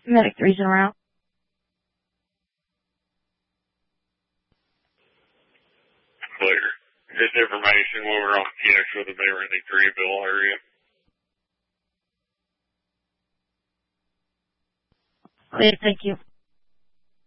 Medic 3's en route. Clear. This information when we're on TX with the Bay Randy 3 area. Clear, thank you.